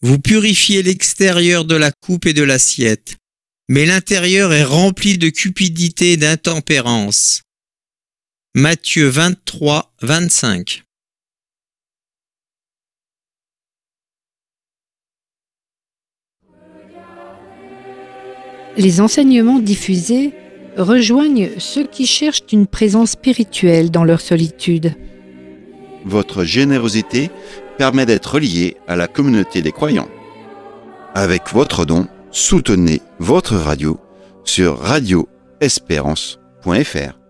Vous purifiez l'extérieur de la coupe et de l'assiette, mais l'intérieur est rempli de cupidité et d'intempérance. Matthieu 23, 25. Les enseignements diffusés rejoignent ceux qui cherchent une présence spirituelle dans leur solitude. Votre générosité permet d'être lié à la communauté des croyants. Avec votre don, soutenez votre radio sur radioespérance.fr.